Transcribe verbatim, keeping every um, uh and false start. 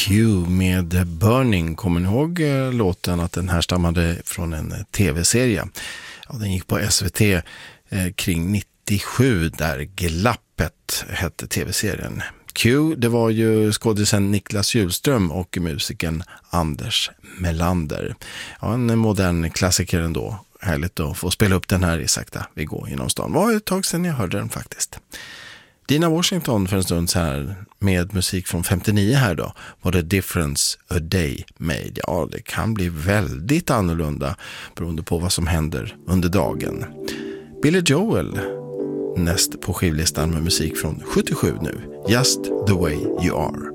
Q med Burning. Kommer ni ihåg eh, låten att den här stammade från en eh, tv-serie? Ja, den gick på S V T eh, kring nittiosju där Glappet hette tv-serien. Q, det var ju skådisen Niklas Hjulström och musiken Anders Melander. Ja, en modern klassiker ändå. Härligt att få spela upp den här i sakta vi går genom stan. Det var ett tag sedan jag hörde den faktiskt. Dina Washington för en stund så här med musik från femtionio här då. What a difference a day made. Ja, det kan bli väldigt annorlunda beroende på vad som händer under dagen. Billy Joel näst på skivlistan med musik från sjuttiosju nu. Just the way you are.